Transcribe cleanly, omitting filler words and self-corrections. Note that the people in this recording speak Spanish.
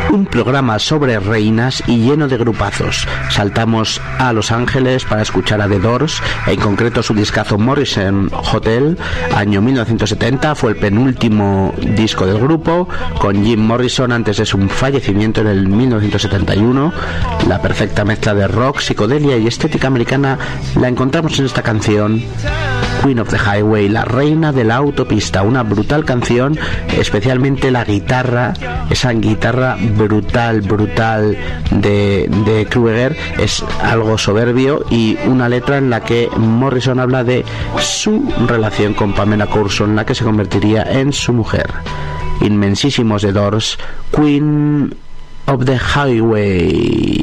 Un programa sobre reinas y lleno de grupazos. Saltamos a Los Ángeles para escuchar a The Doors, en concreto su discazo Morrison Hotel, año 1970, fue el penúltimo disco del grupo, con Jim Morrison antes de su fallecimiento en el 1971. La perfecta mezcla de rock, psicodelia y estética americana la encontramos en esta canción, Queen of the Highway, la reina de la autopista, una brutal canción, especialmente la guitarra, esa guitarra brutal de Krueger, es algo soberbio, y una letra en la que Morrison habla de su relación con Pamela Courson, la que se convertiría en su mujer. Inmensísimos The Doors, Queen of the Highway.